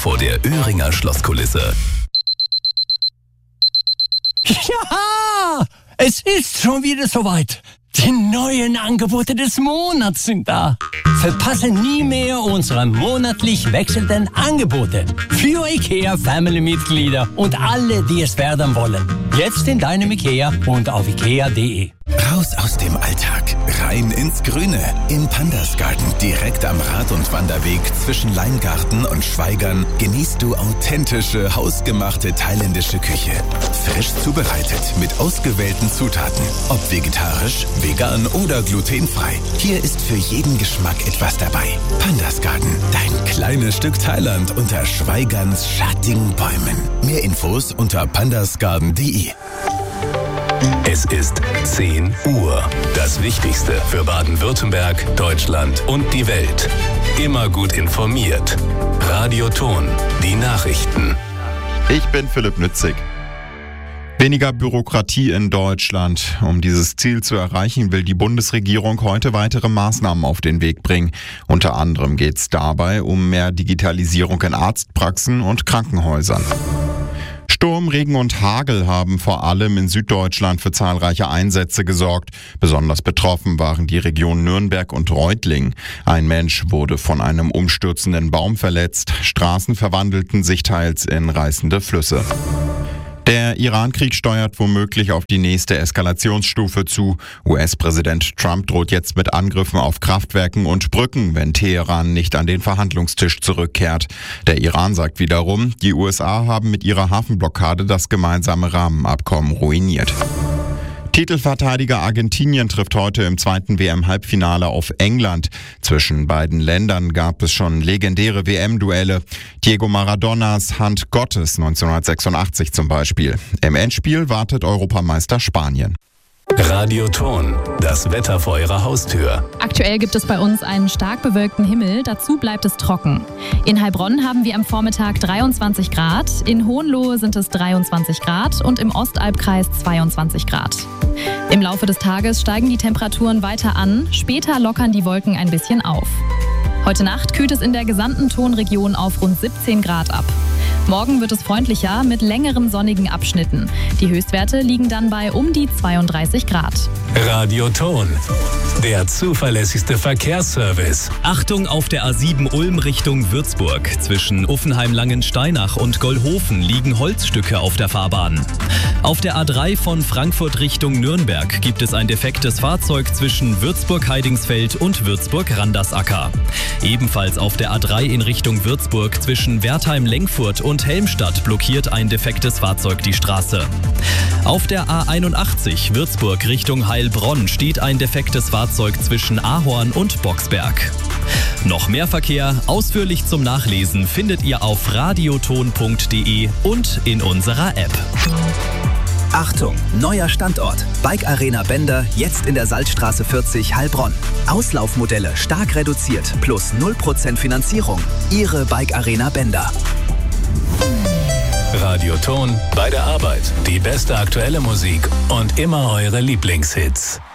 vor der Öhringer Schlosskulisse. Ja, es ist schon wieder soweit. Die neuen Angebote des Monats sind da. Verpasse nie mehr unsere monatlich wechselnden Angebote für IKEA-Family-Mitglieder und alle, die es werden wollen. Jetzt in deinem IKEA und auf ikea.de. Raus aus dem Alltag, rein ins Grüne. Im Pandas Garten, direkt am Rad- und Wanderweg zwischen Leingarten und Schweigern, genießt du authentische, hausgemachte thailändische Küche. Frisch zubereitet, mit ausgewählten Zutaten. Ob vegetarisch, vegan oder glutenfrei. Hier ist für jeden Geschmack etwas dabei. Pandas Garten, dein kleines Stück Thailand unter Schweigerns schattigen Bäumen. Mehr Infos unter pandasgarden.de. Es ist 10 Uhr. Das Wichtigste für Baden-Württemberg, Deutschland und die Welt. Immer gut informiert. Radio Ton, die Nachrichten. Ich bin Philipp Nützig. Weniger Bürokratie in Deutschland. Um dieses Ziel zu erreichen, will die Bundesregierung heute weitere Maßnahmen auf den Weg bringen. Unter anderem geht es dabei um mehr Digitalisierung in Arztpraxen und Krankenhäusern. Sturm, Regen und Hagel haben vor allem in Süddeutschland für zahlreiche Einsätze gesorgt. Besonders betroffen waren die Regionen Nürnberg und Reutlingen. Ein Mensch wurde von einem umstürzenden Baum verletzt. Straßen verwandelten sich teils in reißende Flüsse. Der Iran-Krieg steuert womöglich auf die nächste Eskalationsstufe zu. US-Präsident Trump droht jetzt mit Angriffen auf Kraftwerken und Brücken, wenn Teheran nicht an den Verhandlungstisch zurückkehrt. Der Iran sagt wiederum, die USA haben mit ihrer Hafenblockade das gemeinsame Rahmenabkommen ruiniert. Titelverteidiger Argentinien trifft heute im zweiten WM-Halbfinale auf England. Zwischen beiden Ländern gab es schon legendäre WM-Duelle. Diego Maradonas Hand Gottes 1986 zum Beispiel. Im Endspiel wartet Europameister Spanien. Radio Ton, das Wetter vor Ihrer Haustür. Aktuell gibt es bei uns einen stark bewölkten Himmel, dazu bleibt es trocken. In Heilbronn haben wir am Vormittag 23 Grad, in Hohenlohe sind es 23 Grad und im Ostalbkreis 22 Grad. Im Laufe des Tages steigen die Temperaturen weiter an, später lockern die Wolken ein bisschen auf. Heute Nacht kühlt es in der gesamten Tonregion auf rund 17 Grad ab. Morgen wird es freundlicher mit längeren sonnigen Abschnitten. Die Höchstwerte liegen dann bei um die 32 Grad. Radio Ton, der zuverlässigste Verkehrsservice. Achtung auf der A7 Ulm Richtung Würzburg. Zwischen Uffenheim-Langensteinach und Gollhofen liegen Holzstücke auf der Fahrbahn. Auf der A3 von Frankfurt Richtung Nürnberg gibt es ein defektes Fahrzeug zwischen Würzburg-Heidingsfeld und Würzburg-Randersacker. Ebenfalls auf der A3 in Richtung Würzburg zwischen Wertheim-Lengfurt und Helmstadt blockiert ein defektes Fahrzeug die Straße. Auf der A81 Würzburg Richtung Heilbronn steht ein defektes Fahrzeug zwischen Ahorn und Boxberg. Noch mehr Verkehr, ausführlich zum Nachlesen, findet ihr auf radioton.de und in unserer App. Achtung, neuer Standort. Bike Arena Bender, jetzt in der Salzstraße 40 Heilbronn. Auslaufmodelle stark reduziert, plus 0% Finanzierung. Ihre Bike Arena Bender. Radio Ton, bei der Arbeit. Die beste aktuelle Musik und immer eure Lieblingshits.